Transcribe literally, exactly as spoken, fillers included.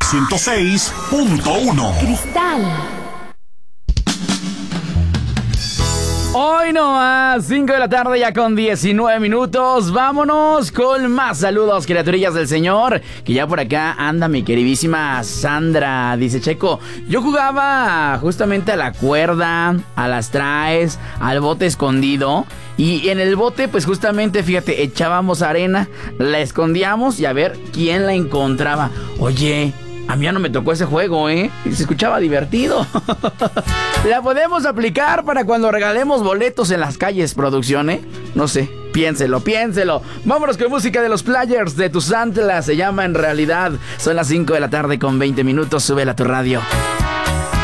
ciento seis punto uno. Cristal. Hoy no más, cinco de la tarde ya con diecinueve minutos. Vámonos con más saludos, criaturillas del Señor. Que ya por acá anda mi queridísima Sandra. Dice: Checo, yo jugaba justamente a la cuerda, a las traes, al bote escondido. Y en el bote, pues justamente, fíjate, echábamos arena, la escondíamos y a ver quién la encontraba. Oye, a mí ya no me tocó ese juego, ¿eh? Y se escuchaba divertido. La podemos aplicar para cuando regalemos boletos en las calles, producción, ¿eh? No sé, piénselo, piénselo. Vámonos con música de los Players de Tuzantla. Se llama En Realidad. Son las cinco de la tarde con veinte minutos. Súbela a tu radio.